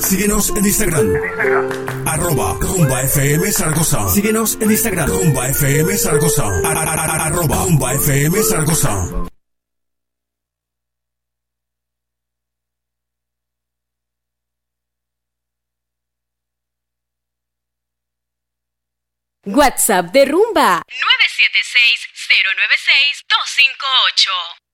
Síguenos en Instagram. @Rumba FM Zaragoza. Síguenos en Instagram. Rumba FM Zaragoza. @Rumba FM Zaragoza. WhatsApp de Rumba 976-096-258.